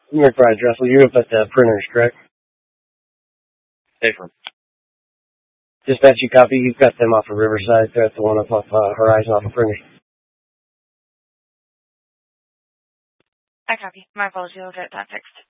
McBride Dressel, you're up at the printers, correct? Safer. Dispatch, you copy? You've got them off of Riverside. They're at the one up off Horizon off of printers. I copy. My apologies. I'll get that fixed.